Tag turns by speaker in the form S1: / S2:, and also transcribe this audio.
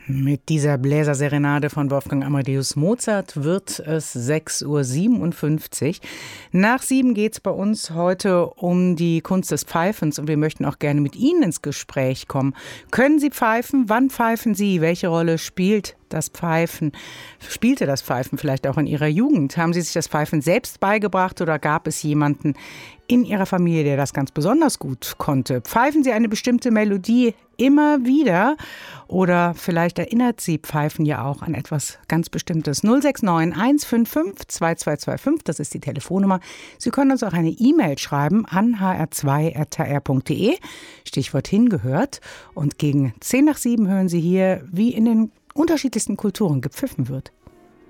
S1: Mit dieser Bläserserenade von Wolfgang Amadeus Mozart wird es 6:57 Uhr. Nach 7 geht es bei uns heute um die Kunst des Pfeifens und wir möchten auch gerne mit Ihnen ins Gespräch kommen. Können Sie pfeifen? Wann pfeifen Sie? Welche Rolle spielte das Pfeifen vielleicht auch in Ihrer Jugend? Haben Sie sich das Pfeifen selbst beigebracht oder gab es jemanden in Ihrer Familie, der das ganz besonders gut konnte? Pfeifen Sie eine bestimmte Melodie immer wieder oder vielleicht erinnert Sie Pfeifen ja auch an etwas ganz Bestimmtes? 069 155 2225, das ist die Telefonnummer. Sie können uns auch eine E-Mail schreiben an hr2@hr.de, Stichwort hingehört. Und gegen 6:50 hören Sie hier, wie in den unterschiedlichsten Kulturen gepfiffen wird.